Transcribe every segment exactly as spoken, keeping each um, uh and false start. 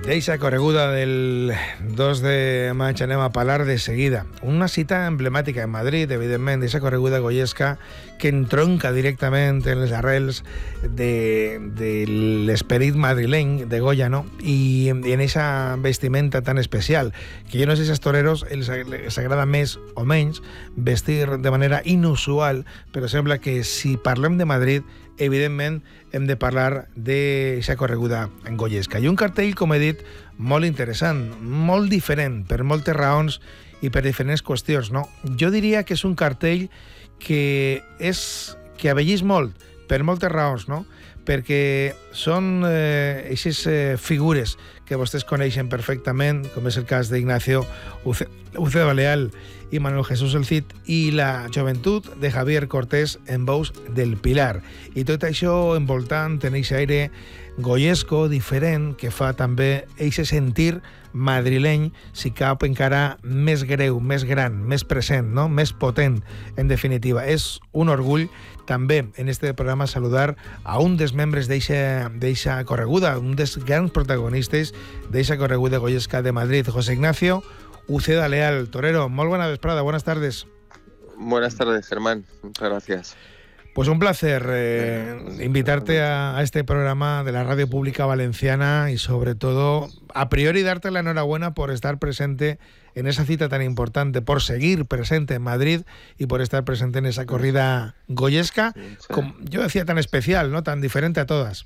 D'eixa correguda del dos de maig anem a parlar de seguida. Una cita emblemàtica en Madrid, evidentment, d'eixa correguda goyesca que entronca directament en les arrels de, de l'esperit madrileny de Goya, no? I, i en eixa vestimenta tan especial, que jo no sé si als toreros els, els agrada més o menys vestir de manera inusual, però sembla que si parlem de Madrid, evidentment hem de parlar d'eixa correguda en goyesca. I un cartell, com he dit, molt interessant, molt diferent, per moltes raons i per diferents qüestions, no? Jo diria que és un cartell que és que abellís molt, per moltes raons, no? Perquè són eh, eixes eh, figures que vostès coneixen perfectament, com és el cas d'Ignacio Ucedo Leal i Manuel Jesús el Cid, i la joventut de Javier Cortés en Bous del Pilar. I tot això envoltant en eixe aire goyesco, diferent, que fa també eixe sentir madrileny, si cap encara més greu, més gran, més present, no? Més potent, en definitiva. És un orgull també en este programa saludar a un dels membres d'eixa correguda, un dels grans protagonistes d'eixa correguda goyesca de Madrid, José Ignacio Uceda Leal. Torero, molt buena vesprada, buenas tardes. Buenas tardes, Germán, muchas gracias. Pues un placer eh, invitarte a, a este programa de la Radio Pública Valenciana y sobre todo, a priori, darte la enhorabuena por estar presente en esa cita tan importante, por seguir presente en Madrid y por estar presente en esa corrida goyesca, sí, sí. Como yo decía, tan especial, ¿no? Tan diferente a todas.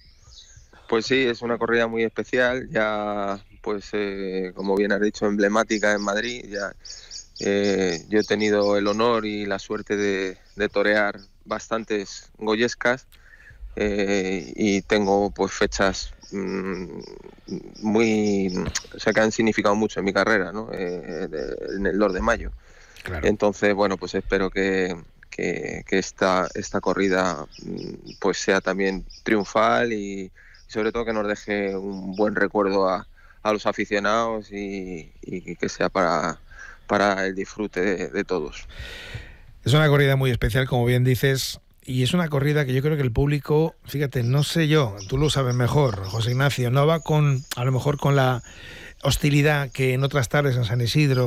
Pues sí, es una corrida muy especial, ya, pues, eh, como bien has dicho, emblemática en Madrid. Ya, eh, yo he tenido el honor y la suerte de, de torear bastantes goyescas eh, y tengo pues fechas mmm, muy, o sea, que han significado mucho en mi carrera, ¿no? Eh, de, en el dos de mayo. Claro. Entonces, bueno, pues espero que, que, que esta, esta corrida pues sea también triunfal y sobre todo que nos deje un buen recuerdo a, a los aficionados y, y que sea para, para el disfrute de, de todos. Es una corrida muy especial, como bien dices, y es una corrida que yo creo que el público, fíjate, no sé yo, tú lo sabes mejor, José Ignacio, no va con, a lo mejor con la hostilidad que en otras tardes en San Isidro